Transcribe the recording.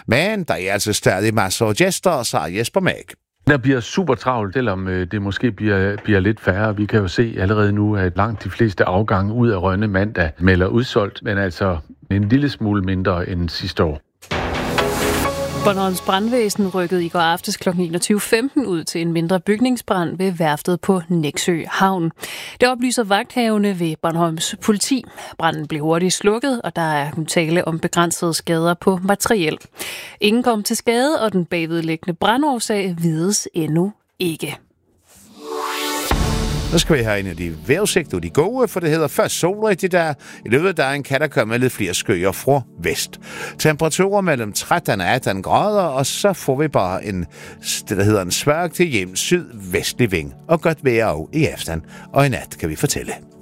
Men der er altså stadig masser af gæster, sagde Jesper Mag. Der bliver super travlt, selvom det måske bliver lidt færre. Vi kan jo se allerede nu, at langt de fleste afgange ud af Rønne mandag melder udsolgt, men altså en lille smule mindre end sidste år. Bornholms brandvæsen rykkede i går aftes kl. 21.15 ud til en mindre bygningsbrand ved værftet på Nexø Havn. Det oplyser vagthavende ved Bornholms politi. Branden blev hurtigt slukket, og der er tale om begrænsede skader på materiel. Ingen kom til skade, og den bagvedliggende brandårsag vides endnu ikke. Nu skal vi have en af de vejrudsigter, de gode, for det hedder først solrigt der. I løbet af dagen kan der komme lidt flere skyer fra vest. Temperaturer mellem 13 og 18 grader, og så får vi bare det der hedder en svag til hjem sydvestlig vind. Og godt vejr i aften og i nat, kan vi fortælle.